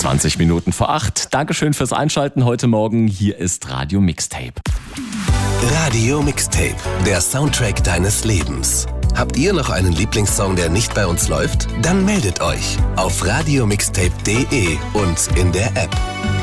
20 Minuten vor 8. Dankeschön fürs Einschalten heute Morgen. Hier ist Radio Mixtape. Radio Mixtape, der Soundtrack deines Lebens. Habt ihr noch einen Lieblingssong, der nicht bei uns läuft? Dann meldet euch auf radiomixtape.de und in der App.